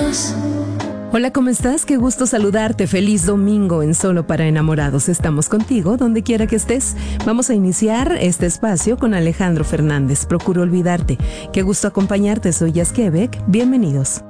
enamorados. Hola, ¿cómo estás? Qué gusto saludarte. Feliz domingo en Solo para Enamorados. Estamos contigo donde quiera que estés. Vamos a iniciar este espacio con Alejandro Fernández. Procuro olvidarte. Qué gusto acompañarte. Soy Yas Quebec. Bienvenidos.